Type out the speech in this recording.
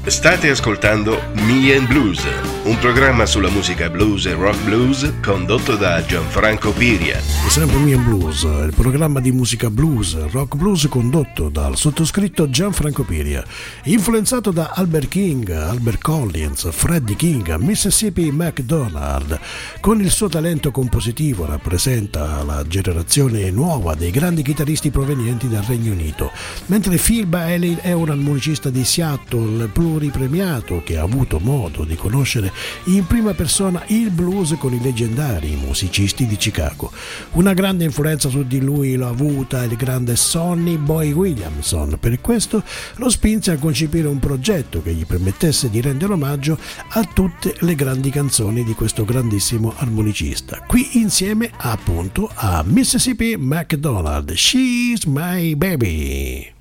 State ascoltando Me and Blues, un programma sulla musica blues e rock blues condotto da Gianfranco Piria. È sempre Me and Blues, il programma di musica blues, rock blues condotto dal sottoscritto Gianfranco Piria, influenzato da Albert King, Albert Collins, Freddie King, Mississippi MacDonald. Con il suo talento compositivo rappresenta la generazione nuova dei grandi chitarristi provenienti dal Regno Unito, mentre Phil Bailey è un armonicista di Seattle pluripremiato che ha avuto modo di conoscere in prima persona il blues con i leggendari musicisti di Chicago. Una grande influenza su di lui l'ha avuta il grande Sonny Boy Williamson, per questo lo spinse a concepire un progetto che gli permettesse di rendere omaggio a tutte le grandi canzoni di questo grandissimo armonicista, qui insieme appunto a Mississippi MacDonald, She's My Baby.